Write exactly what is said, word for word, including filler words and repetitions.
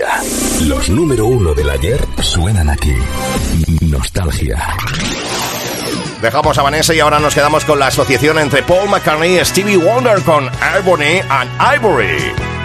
noventa. Los número uno del ayer suenan aquí. Nostalgia. Dejamos a Vanessa y ahora nos quedamos con la asociación entre Paul McCartney y Stevie Wonder con Ebony and Ivory.